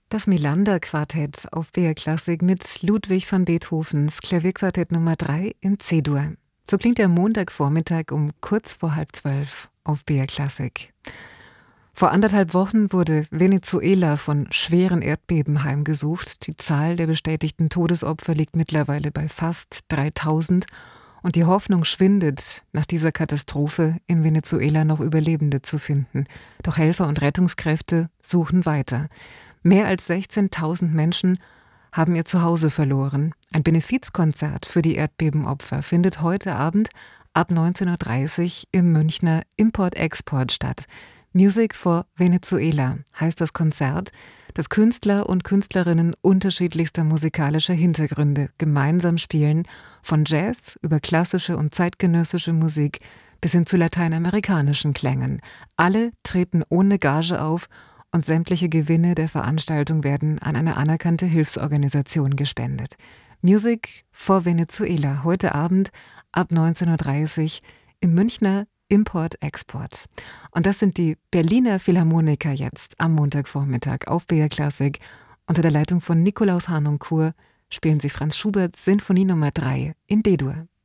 Das Melander-Quartett auf BR Klassik mit Ludwig van Beethovens Klavierquartett Nummer 3 in C-Dur. So klingt der Montagvormittag um kurz vor 11:30 auf BR Klassik. Vor 1,5 Wochen wurde Venezuela von schweren Erdbeben heimgesucht. Die Zahl der bestätigten Todesopfer liegt mittlerweile bei fast 3.000 und die Hoffnung schwindet, nach dieser Katastrophe in Venezuela noch Überlebende zu finden. Doch Helfer und Rettungskräfte suchen weiter. Mehr als 16.000 Menschen haben ihr Zuhause verloren. Ein Benefizkonzert für die Erdbebenopfer findet heute Abend ab 19:30 Uhr im Münchner Import-Export statt. Music for Venezuela heißt das Konzert, das Künstler und Künstlerinnen unterschiedlichster musikalischer Hintergründe gemeinsam spielen, von Jazz über klassische und zeitgenössische Musik bis hin zu lateinamerikanischen Klängen. Alle treten ohne Gage auf und sämtliche Gewinne der Veranstaltung werden an eine anerkannte Hilfsorganisation gespendet. Music for Venezuela, heute Abend ab 19:30 Uhr im Münchner Import-Export. Und das sind die Berliner Philharmoniker jetzt am Montagvormittag auf BR Klassik. Unter der Leitung von Nikolaus Harnoncourt spielen sie Franz Schuberts Sinfonie Nummer 3 in D-Dur.